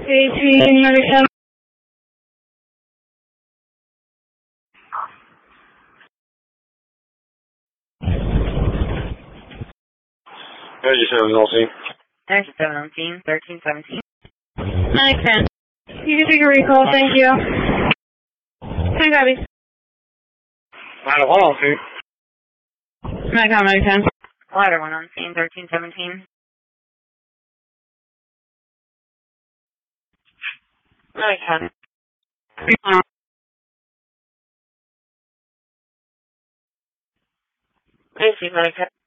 HP Medic 10. There's your 7 on scene. There's your 7 on scene, 1317. Medic 10. You can take a recall, thank you. 10 copies. 901 on scene. Medic 10. Ladder 1 on scene, 1317. Medic 10. I see Medic 10.